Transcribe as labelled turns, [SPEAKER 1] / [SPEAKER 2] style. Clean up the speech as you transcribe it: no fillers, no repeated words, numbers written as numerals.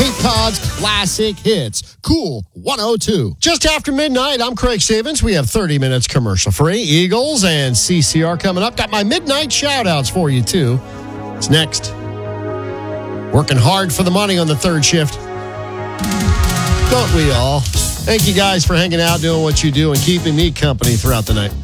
[SPEAKER 1] Cape Cod's classic hits. Cool 102. Just after midnight, I'm Craig Stevens. We have 30 minutes commercial-free. Eagles and CCR coming up. Got my midnight shout-outs for you, too. It's next. Working hard for the money on the third shift. Don't we all? Thank you guys for hanging out, doing what you do, and keeping me company throughout the night.